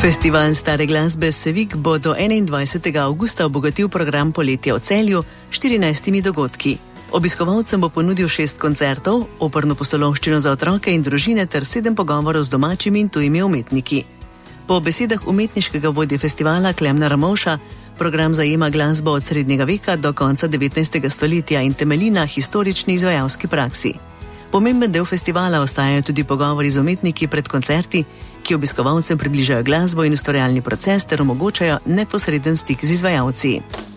Festival stare glasbe Sevik bo do 21. avgusta obogatil program Poletja v Celju s 14 dogodki. Obiskovalcem bo ponudil 6 koncertov, operno pustolovščino za otroke in družine ter 7 pogovorov z domačimi in tujimi umetniki. Po besedah umetniškega vodje festivala Klemna Ramovša, program zajema glasbo od srednjega veka do konca 19. stoletja in temelji na historični izvajalski praksi. Pomemben del festivala ostajajo tudi pogovori z umetniki pred koncerti, ki obiskovalcem približajo glasbo in ustvarjalni proces ter omogočajo neposreden stik z izvajalci.